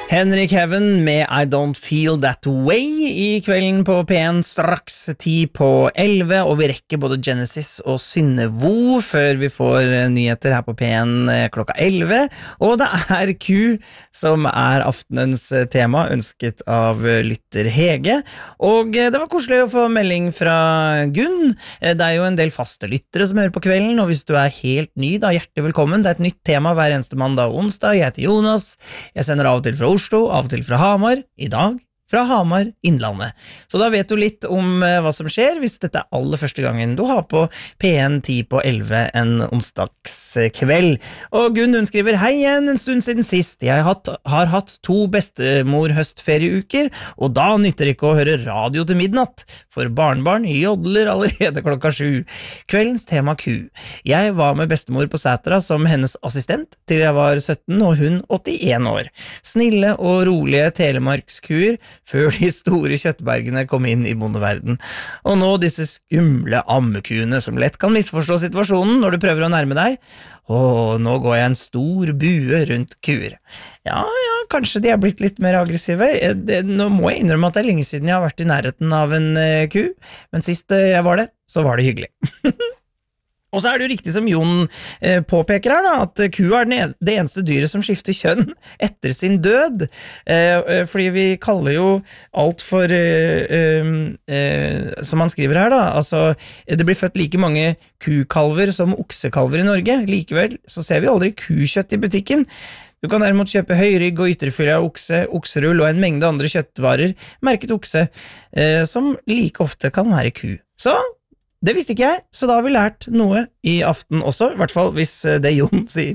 Henrik Heaven med I Don't Feel That Way I kvelden på P1 straks 10 på 11, og vi rekker både Genesis og Synnevo før vi får nyheter her på P1 klokka 11, og det Q som aftenens tema, ønsket av lytter Hege, og det var koselig å få melding fra Gunn. Det jo en del faste lyttere som hører på kvelden, og hvis du helt ny, da hjertelig velkommen. Det et nytt tema hver eneste mandag og onsdag. Jeg heter Jonas, jeg sender av og til fra Oslo, av og til fra Hamar, I dag fra Hamar, Innlandet. Så da vet du litt om hva som skjer hvis dette aller første gangen du har på P1 10 på 11 en onsdagskveld. Og Gunn, hun skriver, hei igjen, en stund siden sist. Jeg har hatt 2 bestemor-høstferieuker, og da nytter ikke å høre radio til midnatt, for barnbarn jodler allerede klokka 7. Kveldens tema Q. Jeg var med bestemor på Sætra som hennes assistent til jeg var 17 og hun 81 år. Snille og rolige telemarkskuer før de store kjøttbergene kom inn I bondeverden. Og nå disse skumle ammekuene som lett kan misforstå situasjonen når du prøver å nærme deg. Nå går jeg en stor bue rundt kuer. Ja, kanskje de blitt litt mer aggressive. Nå må jeg innrømme at det lenge siden jeg har vært I nærheten av en ku, men sist jeg var det, så var det hyggelig. Og så det jo riktig som Jon påpeker her da, at ku det eneste dyret som skifter kjønn etter sin død, fordi vi kaller jo alt for, som han skriver her da, altså det blir født like mange kukalver som oksekalver I Norge, likevel så ser vi aldri kukjøtt I butikken. Du kan derimot kjøpe høyrygg og ytterfilet av okse, okserull og en mengde andre kjøttvarer, merket okse, som like ofte kan være ku. Så det visste ikke jeg, så da har vi lært noe I aften også, I hvert fall hvis det Jon sier